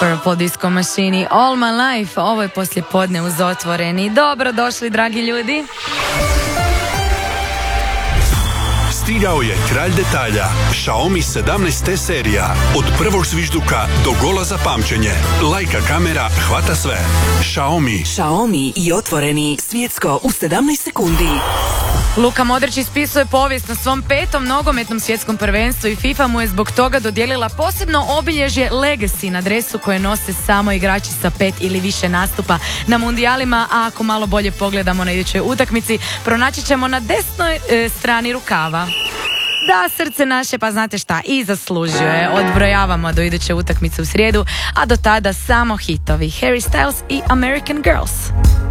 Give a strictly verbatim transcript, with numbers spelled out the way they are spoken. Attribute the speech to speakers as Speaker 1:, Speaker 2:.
Speaker 1: Purple Disco Machine, All My Life. Ovo je poslije podne uz Otvoreni. Dobro došli, dragi ljudi.
Speaker 2: Stigao je kralj detalja, Xiaomi sedamnaest T serija. Od prvog zvižduka do gola za pamćenje. Leica kamera hvata sve. Xiaomi.
Speaker 3: Xiaomi i Otvoreni, svjetsko u sedamnaest sekundi.
Speaker 1: Luka Modrić ispisuje povijest na svom petom nogometnom svjetskom prvenstvu i FIFA mu je zbog toga dodijelila posebno obilježje Legacy na dresu koje nose samo igrači sa pet ili više nastupa na mundijalima, a ako malo bolje pogledamo na idućoj utakmici, pronaći ćemo na desnoj e, strani rukava. Da, srce naše, pa znate šta, i zaslužuje. Odbrojavamo do iduće utakmice u srijedu, a do tada samo hitovi Harry Styles i American Girls.